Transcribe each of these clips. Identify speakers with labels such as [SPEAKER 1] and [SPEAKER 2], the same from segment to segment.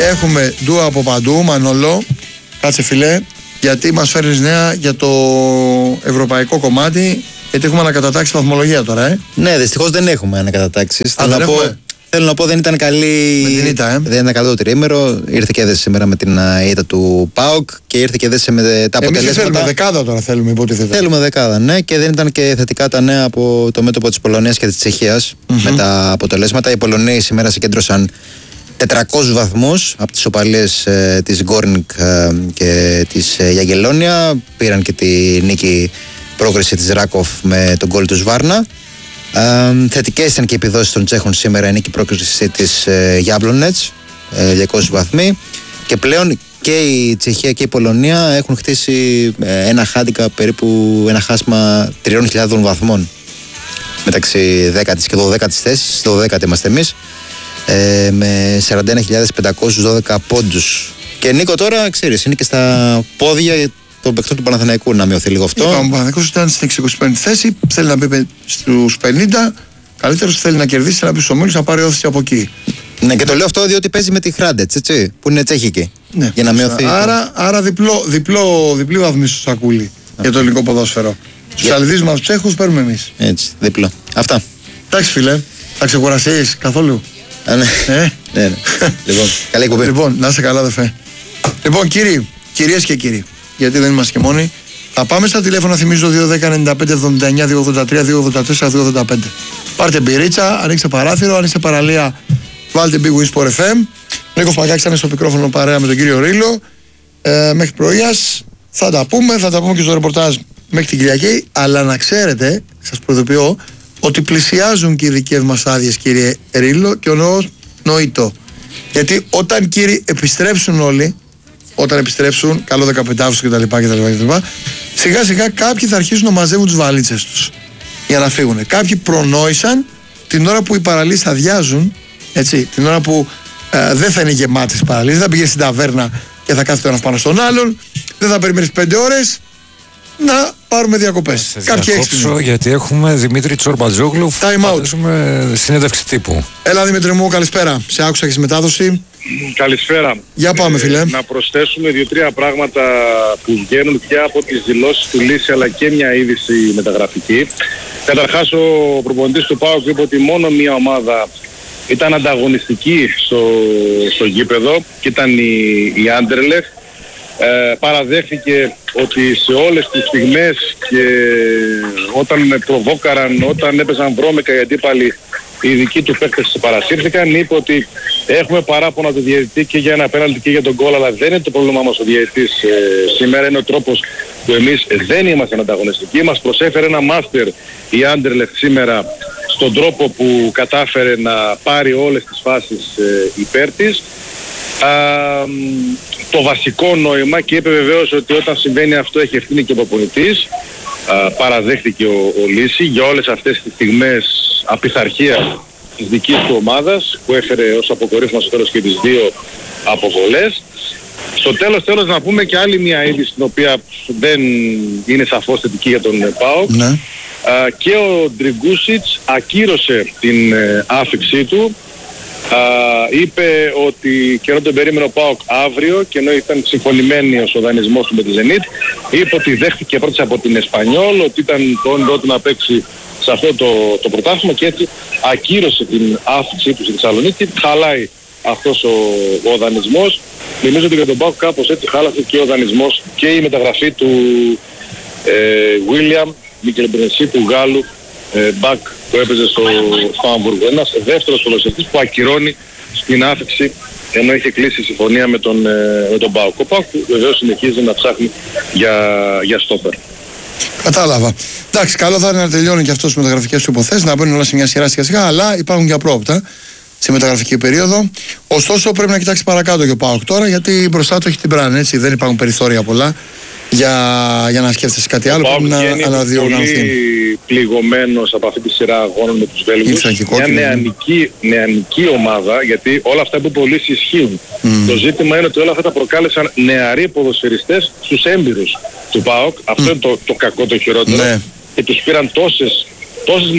[SPEAKER 1] Έχουμε ντουα από παντού. Μανώλο, κάτσε φιλέ, γιατί μας φέρνεις νέα για το ευρωπαϊκό κομμάτι. Γιατί έχουμε ανακατατάξει βαθμολογία τώρα,
[SPEAKER 2] Ναι, δυστυχώς δεν έχουμε ανακατατάξεις.
[SPEAKER 1] Θέλω
[SPEAKER 2] να πω δεν ήταν καλή.
[SPEAKER 1] Με την ήττα,
[SPEAKER 2] Δεν ήταν καλό το τριήμερο. Ήρθε και έδεσε σήμερα με την ήττα του ΠΑΟΚ και ήρθε και έδεσε με τα αποτελέσματα.
[SPEAKER 1] Εμείς θέλουμε δεκάδα τώρα, θέλουμε υποτίθεται.
[SPEAKER 2] Θέλουμε δεκάδα, ναι, και δεν ήταν και θετικά τα νέα από το μέτωπο της Πολωνίας και της Τσεχίας με τα αποτελέσματα. Οι Πολωναίοι σήμερα συγκέντρωσαν 400 βαθμούς από τις οπαλίες της Γκόρνικ και της Γιαγγελόνια. Πήραν και τη νίκη πρόκριση της Ράκοφ με τον γκολ του Σβάρνα. Θετικές ήταν και οι επιδόσεις των Τσέχων σήμερα, η νίκη πρόκριση της Γιάμπλονετς, 200 βαθμοί. Και πλέον και η Τσεχία και η Πολωνία έχουν χτίσει ένα χάντικα, περίπου ένα χάσμα 3.000 βαθμών μεταξύ 10ης και 12ης θέσης. 12η είμαστε εμείς, με 41.512 πόντους. Και Νίκο, τώρα ξέρεις, είναι και στα πόδια των παιχτών του Παναθηναϊκού να μειωθεί λίγο αυτό.
[SPEAKER 1] Ο Παναθηναϊκός ήταν στην 25η θέση, θέλει να μπει στους 50. Καλύτερος θέλει να κερδίσει, να μπει στους ομίλους, να πάρει όθηση από εκεί.
[SPEAKER 2] Ναι, και το λέω αυτό διότι παίζει με τη Χράντετς, έτσι, που είναι τσέχικη.
[SPEAKER 1] Ναι.
[SPEAKER 2] Για να μειωθεί.
[SPEAKER 1] Άρα διπλή βαθμή στο σακούλι για το ελληνικό ποδόσφαιρο. Στους αλυδείς μας Τσέχους παίρνουμε εμείς.
[SPEAKER 2] Έτσι, διπλό. Αυτά.
[SPEAKER 1] Εντάξει φίλε, θα ξεκουραστείς καθόλου?
[SPEAKER 2] Ναι. Λοιπόν, καλή κουμπί.
[SPEAKER 1] Λοιπόν, να είσαι καλά αδερφέ. Λοιπόν κύριοι, κυρίες και κύριοι, γιατί δεν είμαστε και μόνοι, θα πάμε στα τηλέφωνα, θυμίζω 210-95-79, 283, 284, 285. Πάρτε μπυρίτσα, ανοίξτε παράθυρο, ανοίξτε παραλία, βάλτε Big Win Sport FM. Νίκος Παγιάκης ήταν στο μικρόφωνο παρέα με τον κύριο Ρήλο. Μέχρι πρωίας θα τα πούμε και στο ρεπορτάζ μέχρι την Κυριακή. Αλλά να ξέρετε, σας προειδοποιώ, ότι πλησιάζουν και οι δικές μας άδειες, κύριε Ρήλο, και ο νόμος νοητό. Γιατί όταν, κύριοι, επιστρέψουν όλοι, όταν επιστρέψουν, καλό 15 Αύγουστο κτλ. Σιγά σιγά κάποιοι θα αρχίσουν να μαζεύουν τις βαλίτσες τους για να φύγουν. Κάποιοι προνόησαν την ώρα που οι παραλίες αδειάζουν, έτσι, την ώρα που δεν θα είναι γεμάτες οι παραλίες, δεν θα πηγαίνει στην ταβέρνα και θα κάθεται ο ένας πάνω στον άλλον, δεν θα περιμένεις 5 ώρες να πάρουμε διακοπές. Κάποιοι έξυπνοι.
[SPEAKER 3] Γιατί έχουμε Δημήτρη Τσορμπατζόγλου.
[SPEAKER 1] Time out.
[SPEAKER 3] Συνέντευξη τύπου.
[SPEAKER 1] Έλα Δημήτρη μου, καλησπέρα. Σε άκουσα και στη μετάδοση.
[SPEAKER 4] Καλησπέρα.
[SPEAKER 1] Για πάμε φίλε.
[SPEAKER 4] Να προσθέσουμε 2-3 πράγματα που βγαίνουν πια από τις δηλώσεις του Λύση, αλλά και μια είδηση μεταγραφική. Καταρχάς ο προπονητής του ΠΑΟΚ είπε ότι μόνο μια ομάδα ήταν ανταγωνιστική στο γήπεδο και ήταν η Άντερλεχτ. Παραδέχθηκε ότι σε όλες τις στιγμές και όταν προβόκαραν, όταν έπαιζαν βρώμικα οι αντίπαλοι, οι δικοί του παίκτες παρασύρθηκαν. Είπε ότι έχουμε παράπονα του διαιτητή και για ένα πέναλτι και για τον γκολ, αλλά δεν είναι το πρόβλημά μας ο διαιτητής σήμερα, είναι ο τρόπος που εμείς δεν ήμασταν ανταγωνιστικοί. Μας προσέφερε ένα μάστερ η Άντερλεχτ σήμερα στον τρόπο που κατάφερε να πάρει όλες τις φάσεις υπέρ της. Το βασικό νόημα, και είπε βεβαίως ότι όταν συμβαίνει αυτό έχει ευθύνη και ο προπονητής, παραδέχτηκε ο Λύση για όλες αυτές τις στιγμές απειθαρχίας της δικής του ομάδας που έφερε ως αποκορύφωμα στο τέλος και τις 2 αποβολές. Στο τέλος θέλω να πούμε και άλλη μια είδηση την οποία δεν είναι σαφώς θετική για τον ΠΑΟΚ.
[SPEAKER 1] Ναι.
[SPEAKER 4] Και ο Ντριγκούσιτς ακύρωσε την άφηξή του. Είπε ότι καιρό τον περίμενε ο ΠΑΟΚ αύριο, και ενώ ήταν συμφωνημένος ο δανεισμός του με τη Ζενίτ, είπε ότι δέχτηκε πρώτος από την Εσπανιόλ, ότι ήταν το όνειρό του να παίξει σε αυτό το πρωτάθλημα, και έτσι ακύρωσε την άφηξή του στη Θεσσαλονίκη. Χαλάει αυτός ο δανεισμός. Νομίζω ότι για τον ΠΑΟΚ κάπως έτσι χάλασε και ο δανεισμός και η μεταγραφή του Βίλιαμ Μικελμπρενσί, του Γάλλου μπακ που έπαιζε στο Hamburgo. Ένας δεύτερος ποδοσφαιριστής που ακυρώνει στην άφηξη, ενώ είχε κλείσει η συμφωνία με τον ΠΑΟΚ. Ο ΠΑΟΚ βεβαίως συνεχίζει να ψάχνει για στόπερ.
[SPEAKER 1] Κατάλαβα. Εντάξει, καλό θα είναι να τελειώνει και αυτό στις μεταγραφικές του υποθέσεις, να μπαίνουν όλα σε μια σειρά σιγά, αλλά υπάρχουν και απρόοπτα στη μεταγραφική περίοδο. Ωστόσο πρέπει να κοιτάξει παρακάτω και ο ΠΑΟΚ τώρα, γιατί μπροστά του έχει την Πράν, έτσι, δεν υπάρχουν περιθώρια πολλά για να σκέφτεσαι κάτι άλλο. Πρέπει να αναδιοργανωθεί.
[SPEAKER 4] Είναι πολύ πληγωμένος από αυτή τη σειρά αγώνων με τους Βέλγους. Μια νεανική ομάδα, γιατί όλα αυτά που πολύ ισχύουν. Το ζήτημα είναι ότι όλα αυτά τα προκάλεσαν νεαροί ποδοσφαιριστές στους έμπειρους του ΠΑΟΚ. Αυτό είναι το κακό, το χειρότερο. Ναι. Και τους πήραν τόσες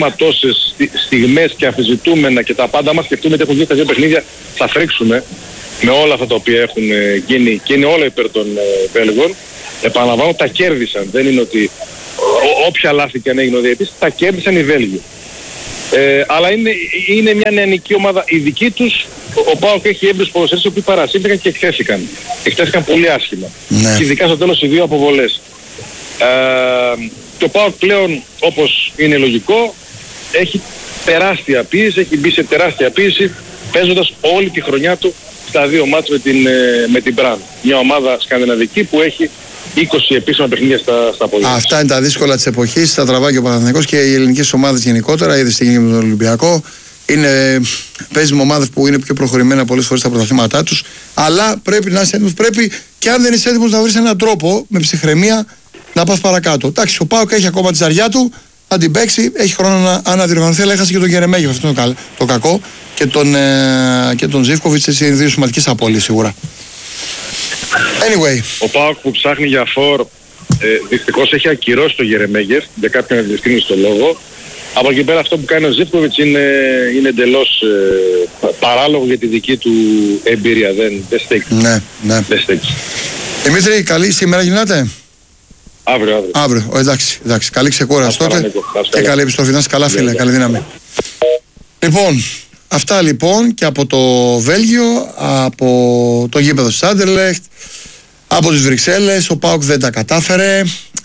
[SPEAKER 4] στιγμές και αμφισβητούμενα και τα πάντα. Μας σκεφτούμε ότι έχουν βγει στα 2 παιχνίδια, θα φρίξουμε. με όλα αυτά τα οποία έχουν γίνει και είναι όλα υπέρ των Βέλγων. Επαναλαμβάνω, τα κέρδισαν. Δεν είναι ότι όποια λάθη και αν έγινε ο διαιτητής, τα κέρδισαν οι Βέλγοι. Αλλά είναι μια νεανική ομάδα. Η δική τους, ο ΠΑΟΚ έχει έμπειρους ποδοσφαιριστές που παρασύρθηκαν και εκθέθηκαν. Εκθέθηκαν πολύ άσχημα.
[SPEAKER 1] Ναι.
[SPEAKER 4] Και ειδικά στο τέλος οι δύο αποβολές. Και ο ΠΑΟΚ πλέον, όπως είναι λογικό, έχει τεράστια πίεση, έχει μπει σε τεράστια πίεση παίζοντας όλη τη χρονιά του στα δύο μάτς με την Μπραν. Μια ομάδα σκανδιναβική που έχει 20 επίσημα παιχνίδια στα πόδια.
[SPEAKER 1] Αυτά είναι τα δύσκολα της εποχής, τα τραβάει και ο Παναθηναϊκός και οι ελληνικές ομάδες γενικότερα. Είδες τι γίνεται με τον Ολυμπιακό. Παίζει με ομάδες που είναι πιο προχωρημένα πολλές φορές στα πρωταθλήματά τους. Αλλά πρέπει να είσαι έτοιμος. Πρέπει και αν δεν είσαι έτοιμος να βρεις έναν τρόπο με ψυχραιμία να πας παρακάτω. Εντάξει, ο ΠΑΟΚ έχει ακόμα τη ζαριά του, θα την παίξει, έχει χρόνο να αναδιοργανωθεί, αλλά έχασε και τον Γερεμέγεφ, αυτό είναι το κακό. Και τον Ζίβκοβιτς, σε δύο σημαντικές απώλειες σίγουρα. Anyway.
[SPEAKER 4] Ο ΠΑΟΚ που ψάχνει για φορ δυστυχώς έχει ακυρώσει τον Γερεμέγεφ για κάποιον ευδιευκρίνηστο λόγο. Από εκεί πέρα αυτό που κάνει ο Ζίβκοβιτς είναι εντελώς παράλογο για τη δική του εμπειρία. Δεν στέκει.
[SPEAKER 1] Ναι.
[SPEAKER 4] Δεν στέκει.
[SPEAKER 1] Δημήτρη, καλή σήμερα γυρνάτε.
[SPEAKER 4] Αύριο.
[SPEAKER 1] Εντάξει. Καλή ξεκούραση τότε. Και καλή επιστροφή. Να είσαι καλά, φίλε. Καλή δύναμη. Λοιπόν, αυτά λοιπόν και από το Βέλγιο, από το γήπεδο της Άντερλεχτ, από τις Βρυξέλλες. Ο ΠΑΟΚ δεν τα κατάφερε.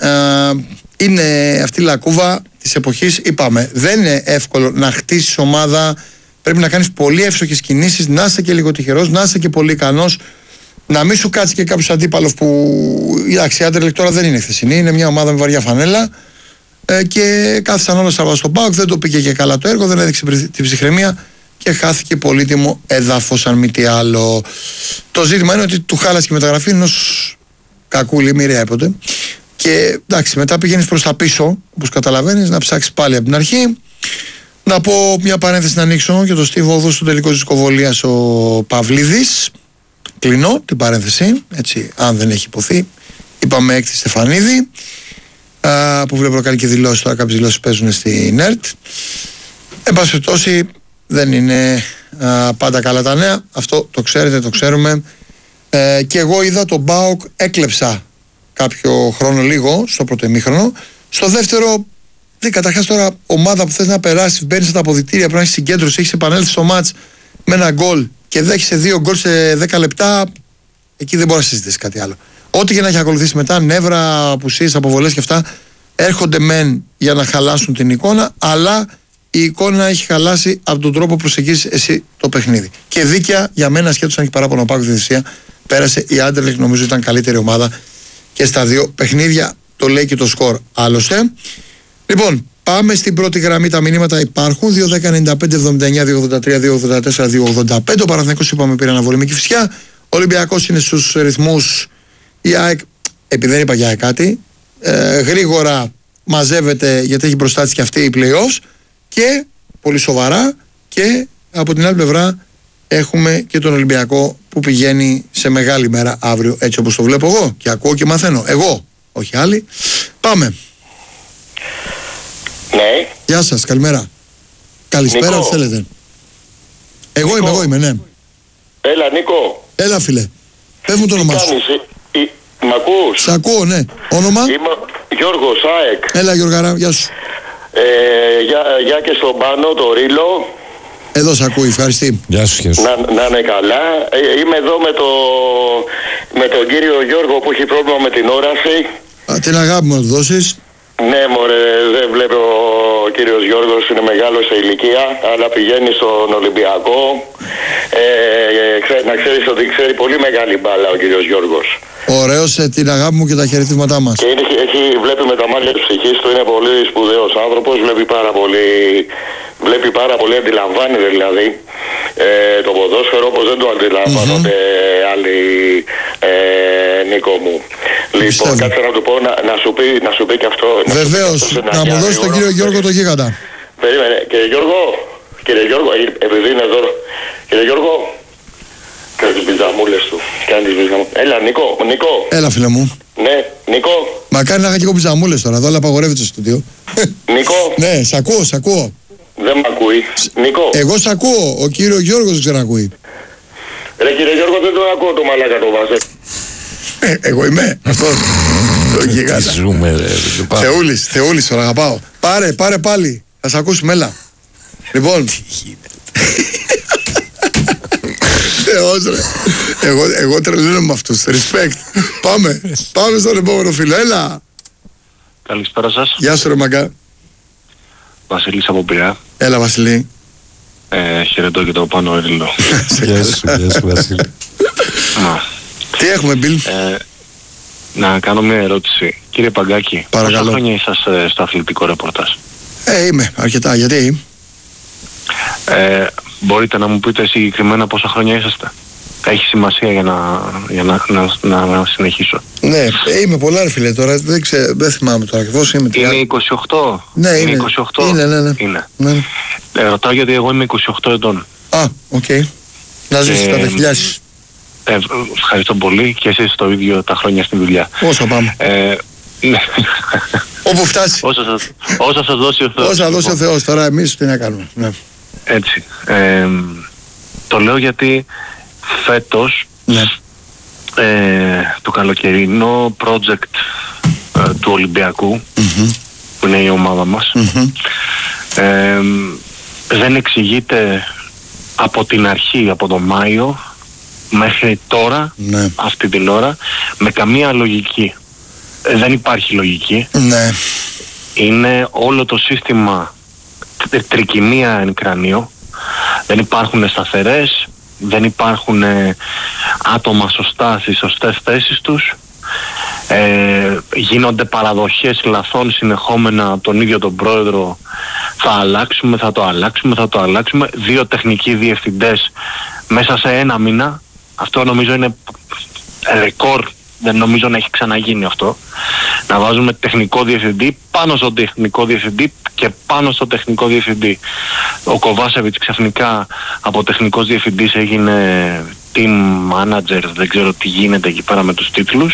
[SPEAKER 1] Είναι αυτή η λακκούβα της εποχής. Είπαμε, δεν είναι εύκολο να χτίσεις ομάδα. Πρέπει να κάνεις πολύ εύστοχες κινήσεις, να είσαι και λίγο τυχερός, να είσαι και πολύ ικανός. Να μην σου κάτσει και κάποιος αντίπαλος που η Άντερλεχτ τώρα δεν είναι χθεσινή, είναι μια ομάδα με βαριά φανέλα και κάθισαν όλα στραβά στον ΠΑΟΚ, δεν το πήγε και καλά το έργο, δεν έδειξε την ψυχραιμία και χάθηκε πολύτιμο έδαφος αν μη τι άλλο. Το ζήτημα είναι ότι του χάλασε και η μεταγραφή ενός κακούλη, μοιραία έποτε. Και εντάξει, μετά πηγαίνεις προς τα πίσω, όπως καταλαβαίνεις, να ψάξεις πάλι από την αρχή. Να πω μια παρένθεση να ανοίξω για το Στίβο Οδού στο τελικό της Δυσκοβολίας ο Παυλίδης. Κλείνω την παρένθεση, έτσι, αν δεν έχει υποθεί. Είπαμε έκτη Στεφανίδη, που βλέπω κάνει και δηλώσεις, τώρα κάποιες δηλώσεις παίζουν στην ΕΡΤ. Εν πάση περιπτώσει, δεν είναι πάντα καλά τα νέα, αυτό το ξέρετε, το ξέρουμε. Και εγώ είδα τον ΠΑΟΚ, έκλεψα κάποιο χρόνο λίγο, στο πρώτο ημίχρονο. Στο δεύτερο, καταρχάς τώρα ομάδα που θες να περάσεις, μπαίνεις στα αποδυτήρια, πρέπει να έχεις συγκέντρωση, έχεις επανέλθει στο μάτς με ένα γκολ και δέχεσαι 2 γκολ σε 10 λεπτά, εκεί δεν μπορεί να συζητήσει κάτι άλλο. Ό,τι και να έχει ακολουθήσει μετά, νεύρα, απουσίες, αποβολές και αυτά, έρχονται μεν για να χαλάσουν την εικόνα, αλλά η εικόνα έχει χαλάσει από τον τρόπο που προσεγγίζεις εσύ το παιχνίδι. Και δίκαια για μένα, ασχέτως αν έχει παράπονο πάω στη θυσία, πέρασε η Άντερλεχτ, νομίζω ήταν καλύτερη ομάδα και στα δύο παιχνίδια, το λέει και το σκορ άλλωστε. Λοιπόν, πάμε στην πρώτη γραμμή, τα μηνύματα υπάρχουν. 2-10-95-79-283-284-285. Ο Παναθηναϊκός είπαμε πήρε αναβολή με Κηφισιά. Ο Ολυμπιακός είναι στους ρυθμούς. Η ΑΕΚ, επειδή δεν είπα για κάτι, γρήγορα μαζεύεται γιατί έχει μπροστά της και αυτή η play-offs και πολύ σοβαρά. Και από την άλλη πλευρά έχουμε και τον Ολυμπιακό που πηγαίνει σε μεγάλη μέρα αύριο, έτσι όπως το βλέπω εγώ και ακούω και μαθαίνω. Εγώ, όχι άλλοι. Πάμε.
[SPEAKER 5] Ναι.
[SPEAKER 1] Γεια σας, καλημέρα. Καλησπέρα,
[SPEAKER 5] Νίκο.
[SPEAKER 1] τι θέλετε. Εγώ είμαι, ναι.
[SPEAKER 5] Έλα, Νίκο.
[SPEAKER 1] Έλα, φίλε. Πες μου το όνομά σου.
[SPEAKER 5] Μ' ακούς?
[SPEAKER 1] Σ' ακούω, ναι. Όνομα.
[SPEAKER 5] Είμαι Γιώργος, ΑΕΚ.
[SPEAKER 1] Έλα, Γιώργαρα, γεια σου.
[SPEAKER 5] Γεια και στον Πάνο, το Ρήλο.
[SPEAKER 1] Εδώ σ' ακούει, ευχαριστή.
[SPEAKER 3] Γεια σου.
[SPEAKER 5] Να είναι καλά. Είμαι εδώ με τον κύριο Γιώργο που έχει πρόβλημα με την όραση.
[SPEAKER 1] Την αγάπη μου να του δώσεις.
[SPEAKER 5] Ναι, μωρέ, δεν βλέπω ο κύριος Γιώργος, είναι μεγάλος σε ηλικία, αλλά πηγαίνει στον Ολυμπιακό. Να ξέρεις ότι ξέρει πολύ μεγάλη μπάλα ο κύριος Γιώργος.
[SPEAKER 1] Ωραίος, την αγάπη μου και τα χαιρετίσματά μας.
[SPEAKER 5] Και βλέπει με τα μάτια της ψυχής του, είναι πολύ σπουδαίος άνθρωπος, βλέπει πάρα πολύ, αντιλαμβάνεται δηλαδή το ποδόσφαιρο όπως δεν το αντιλαμβάνονται άλλοι, Νίκο μου. Λοιπόν, κάτσε να του πω να σου πει και αυτό.
[SPEAKER 1] Βεβαίως, να μου δώσει τον κύριο Γιώργο το γίγαντα.
[SPEAKER 5] Περίμενε, κύριε Γιώργο, επειδή είναι εδώ, κύριε Γιώργο, κάνει τις πιζαμούλες του. Έλα, Νίκο.
[SPEAKER 1] Έλα, φίλε μου.
[SPEAKER 5] Ναι, Νίκο.
[SPEAKER 1] Μακάρι να είχα και εγώ πιζαμούλες τώρα, εδώ αλλά απαγορεύεται στο στούντιο.
[SPEAKER 5] Νίκο.
[SPEAKER 1] Ναι, σ' ακούω.
[SPEAKER 5] Δεν μ' ακούει. Νίκο.
[SPEAKER 1] Εγώ σ' ακούω, ο κύριο Γιώργος δεν ξανακούει.
[SPEAKER 5] Ρε κύριε Γιώργο, δεν τον ακούω το μαλάκα το βάζε.
[SPEAKER 1] Εγώ είμαι αυτός. Το γιγάντα.
[SPEAKER 3] Ζούμε,
[SPEAKER 1] Θεούλης, τον αγαπάω. Πάρε πάλι. Θα σε ακούσουμε, έλα. Λοιπόν. Θεός ρε. Εγώ τρελαίνω με αυτούς. Respect. Πάμε στον επόμενο φίλο. Έλα.
[SPEAKER 4] Καλησπέρα σας.
[SPEAKER 1] Γεια σου ρε μαγκά.
[SPEAKER 4] Βασίλης από Πειραιά.
[SPEAKER 1] Έλα Βασιλή.
[SPEAKER 4] Χαιρετώ και το πάνω Ερήλο.
[SPEAKER 3] Γεια σου Βασίλη.
[SPEAKER 1] Τι έχουμε Μπιλ?
[SPEAKER 4] Να κάνω μια ερώτηση. Κύριε Παγκάκη,
[SPEAKER 1] παρακαλώ.
[SPEAKER 4] πόσα χρόνια είσαστε στο αθλητικό ρεπορτάζ?
[SPEAKER 1] Είμαι αρκετά. Γιατί?
[SPEAKER 4] Μπορείτε να μου πείτε συγκεκριμένα πόσα χρόνια είσαστε? Έχει σημασία για να συνεχίσω.
[SPEAKER 1] Ναι, είμαι πολλά ρε φίλε τώρα, δεν θυμάμαι τώρα ακριβώς.
[SPEAKER 4] Είναι 28.
[SPEAKER 1] Ναι, είναι
[SPEAKER 4] 28.
[SPEAKER 1] Είναι. Ναι.
[SPEAKER 4] Ρωτάω γιατί εγώ είμαι 28 ετών.
[SPEAKER 1] Οκ. Να ζήσεις τα δεχιλιάσεις.
[SPEAKER 4] Ευχαριστώ πολύ και εσείς το ίδιο τα χρόνια στη δουλειά.
[SPEAKER 1] Όσο πάμε. Όπου φτάσει.
[SPEAKER 4] Όσα σας δώσει ο Θεός.
[SPEAKER 1] Όσα δώσει ο Θεός. Τώρα εμείς τι να κάνουμε. Ναι.
[SPEAKER 4] Έτσι. Το λέω γιατί φέτος το καλοκαιρινό project του Ολυμπιακού που είναι η ομάδα μας δεν εξηγείται από την αρχή, από τον Μάιο μέχρι τώρα, αυτή την ώρα, με καμία λογική. Δεν υπάρχει λογική. Είναι όλο το σύστημα τρικυμία εν κρανίο. Δεν υπάρχουν σταθερές, δεν υπάρχουν άτομα σωστά στις σωστές θέσεις τους. Γίνονται παραδοχές λαθών συνεχόμενα από τον ίδιο τον πρόεδρο. Θα το αλλάξουμε. 2 τεχνικοί διευθυντές μέσα σε 1 μήνα. Αυτό νομίζω είναι ρεκόρ. Δεν νομίζω να έχει ξαναγίνει αυτό. Να βάζουμε τεχνικό διευθυντή πάνω στον τεχνικό διευθυντή και πάνω στο τεχνικό διευθυντή. Ο Κοβάσεβιτς ξαφνικά από τεχνικός διευθυντής έγινε team manager, δεν ξέρω τι γίνεται εκεί πέρα με τους τίτλους.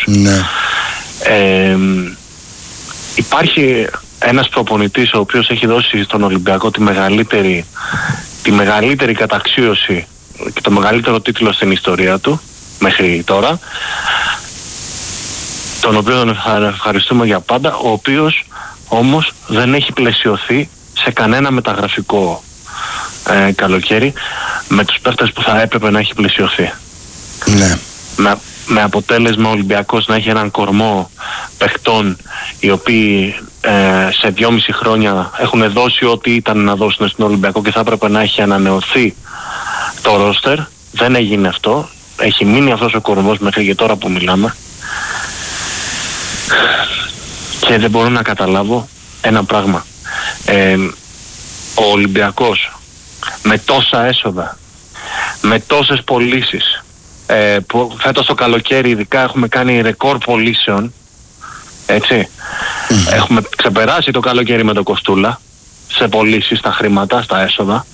[SPEAKER 4] Υπάρχει ένας προπονητής ο οποίος έχει δώσει στον Ολυμπιακό τη μεγαλύτερη καταξίωση και το μεγαλύτερο τίτλο στην ιστορία του μέχρι τώρα, τον οποίο τον ευχαριστούμε για πάντα, ο οποίος όμως δεν έχει πλαισιωθεί σε κανένα μεταγραφικό καλοκαίρι με τους παίχτες που θα έπρεπε να έχει πλαισιωθεί. Με αποτέλεσμα ο Ολυμπιακός να έχει έναν κορμό παιχτών οι οποίοι σε 2,5 χρόνια έχουν δώσει ό,τι ήταν να δώσουν στον Ολυμπιακό και θα έπρεπε να έχει ανανεωθεί το ρόστερ. Δεν έγινε αυτό. Έχει μείνει αυτός ο κορμός μέχρι και τώρα που μιλάμε. Και δεν μπορώ να καταλάβω ένα πράγμα. Ο Ολυμπιακός με τόσα έσοδα, με τόσες πωλήσεις, που φέτος το καλοκαίρι ειδικά έχουμε κάνει ρεκόρ πωλήσεων, έτσι. Έχουμε ξεπεράσει το καλοκαίρι με το Κοστούλα σε πωλήσεις, στα χρήματα, στα έσοδα.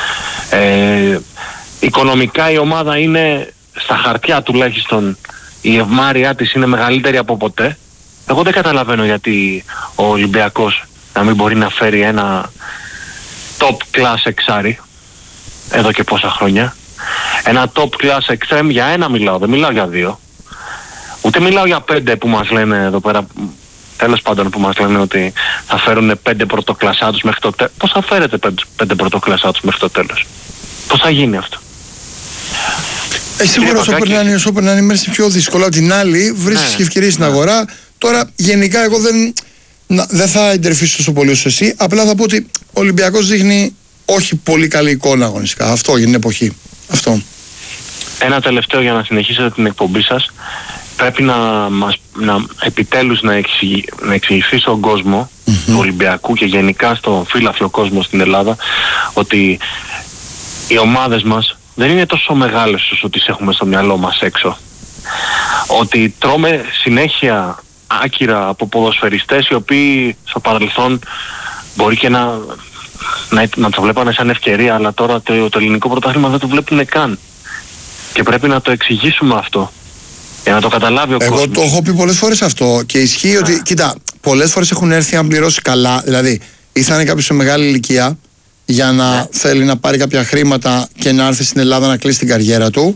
[SPEAKER 4] Οικονομικά η ομάδα είναι, στα χαρτιά τουλάχιστον, η ευμάρειά της είναι μεγαλύτερη από ποτέ. Εγώ δεν καταλαβαίνω γιατί ο Ολυμπιακός να μην μπορεί να φέρει ένα top class εξάρι εδώ και πόσα χρόνια. Ένα top class εξέμ για 1 μιλάω, δεν μιλάω για 2. Ούτε μιλάω για 5 που μας λένε εδώ πέρα, τέλος πάντων, που μας λένε ότι θα φέρουν 5 πρωτοκλασσάτους μέχρι το τέλος. Πώς θα φέρετε 5 πρωτοκλασσάτους μέχρι το τέλος? Πώς θα γίνει αυτό?
[SPEAKER 1] Σίγουρα όσο περνάνε οι μέρες είναι πιο δύσκολο. Απ' την άλλη βρίσκεις και ευκαιρίες στην αγορά. Τώρα γενικά εγώ δεν θα εντρεφήσω τόσο πολύ όσο εσύ. Απλά θα πω ότι ο Ολυμπιακός δείχνει όχι πολύ καλή εικόνα αγωνιστικά. Αυτό για την εποχή. Αυτό.
[SPEAKER 4] Ένα τελευταίο για να συνεχίσετε την εκπομπή σας. Πρέπει επιτέλους να εξηγηθεί στον κόσμο του Ολυμπιακού και γενικά στο φύλαθλο κόσμο στην Ελλάδα ότι οι ομάδες μας δεν είναι τόσο μεγάλες όσο τις έχουμε στο μυαλό μας έξω. Ότι τρώμε συνέχεια άκυρα από ποδοσφαιριστές οι οποίοι στο παρελθόν μπορεί και να το βλέπανε σαν ευκαιρία, αλλά τώρα το ελληνικό πρωτάθλημα δεν το βλέπουν καν. Και πρέπει να το εξηγήσουμε αυτό για να το καταλάβει ο κόσμος.
[SPEAKER 1] Εγώ το έχω πει πολλές φορές αυτό και ισχύει ότι, κοίτα, πολλές φορές έχουν έρθει να πληρώσει καλά. Δηλαδή, ήρθανε κάποιος σε μεγάλη ηλικία για να θέλει να πάρει κάποια χρήματα και να έρθει στην Ελλάδα να κλείσει την καριέρα του.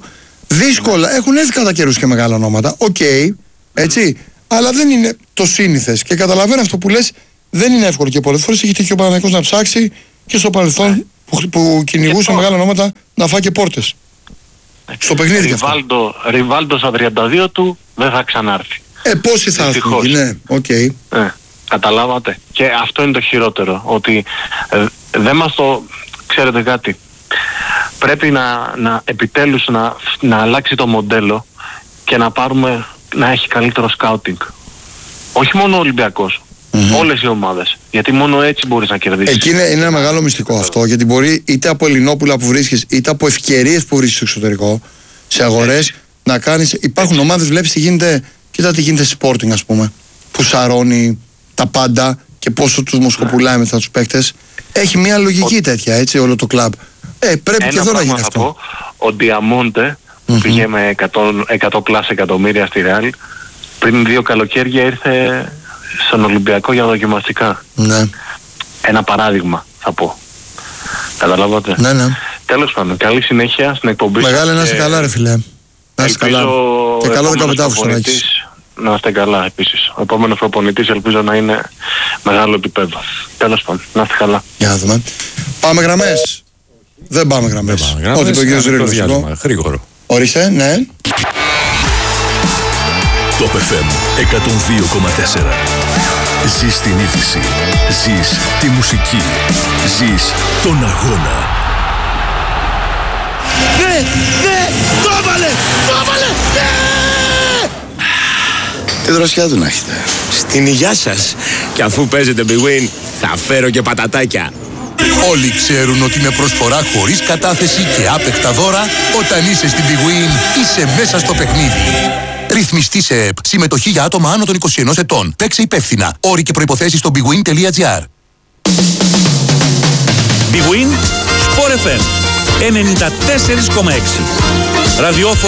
[SPEAKER 1] Δύσκολα. Έχουν έρθει κατά καιρούς και μεγάλα ονόματα. Οκ, έτσι. Αλλά δεν είναι το σύνηθες. Και καταλαβαίνω αυτό που λες, δεν είναι εύκολο και πολλές φορές έχει τύχει ο Παναθηναϊκός να ψάξει και στο παρελθόν που κυνηγούσε μεγάλα ονόματα να φάει και πόρτες. Στο παιχνίδι
[SPEAKER 6] Ριβάλντο στα 32 του δεν θα ξανάρθει.
[SPEAKER 1] Πόσοι θα έρθουν, ναι, οκ.
[SPEAKER 6] Καταλάβατε. Και αυτό είναι το χειρότερο. Ότι δεν μας το... Ξέρετε κάτι. Πρέπει να επιτέλους να αλλάξει το μοντέλο και να έχει καλύτερο σκάουτινγκ. Όχι μόνο ο Ολυμπιακός. Όλες οι ομάδες. Γιατί μόνο έτσι μπορείς να κερδίσεις.
[SPEAKER 1] Εκεί είναι ένα μεγάλο μυστικό αυτό. Γιατί μπορεί είτε από Ελληνόπουλα που βρίσκεις, είτε από ευκαιρίες που βρίσκεις στο εξωτερικό, σε αγορές, να κάνεις. Υπάρχουν ομάδες, βλέπεις τι γίνεται. Κοίτα τι γίνεται στη Sporting, ας πούμε. Που σαρώνει τα πάντα και πόσο τους μοσκοπουλάει μετά τους παίκτες. Έχει μια λογική τέτοια, έτσι, όλο το κλαμπ. Πρέπει και εδώ να γίνει αυτό.
[SPEAKER 6] Πω, ο Διαμόντε πήγε με 100 πλάς εκατομμύρια στη Ρεάλ. Πριν 2 καλοκαίρια ήρθε στον Ολυμπιακό για δοκιμαστικά.
[SPEAKER 1] Ναι.
[SPEAKER 6] Ένα παράδειγμα θα πω. Καταλάβατε.
[SPEAKER 1] Ναι.
[SPEAKER 6] Τέλος πάντων, καλή συνέχεια στην εκπομπή.
[SPEAKER 1] Μεγάλε να είσαι καλά, ρε φιλέ. Να είσαι καλά. Και καλό 15 Αύγουστο να έχεις.
[SPEAKER 6] Να είστε καλά επίσης. Ο επόμενος προπονητής ελπίζω να είναι μεγάλο επίπεδο. Τέλος πάντων, να είστε καλά.
[SPEAKER 1] Για να δούμε. Πάμε γραμμές. Δεν πάμε γραμμές. Ό,τι είπε ο κύριος Ρήλος.
[SPEAKER 3] Γρήγορο.
[SPEAKER 1] Ορίστε, ναι.
[SPEAKER 7] Top FM 102,4. Ζεις την είδηση. Ζεις τη μουσική. Ζεις τον αγώνα.
[SPEAKER 8] Ναι! Το έβαλε! Ναι!
[SPEAKER 9] Τι δροσιά του να έχετε.
[SPEAKER 8] Στην υγειά σας. Και αφού παίζετε Big Win, θα φέρω και πατατάκια.
[SPEAKER 7] Όλοι ξέρουν ότι με προσφορά χωρίς κατάθεση και άπεκτα δώρα, όταν είσαι στην Big Win, είσαι μέσα στο παιχνίδι. Ρυθμιστή σε ΕΠ. Συμμετοχή για άτομα άνω των 21 ετών. Παίξε υπεύθυνα. Όροι και προϋποθέσεις στο bigwin.gr.
[SPEAKER 10] Big Win, Sport FM 94,6. Ραδιόφωνο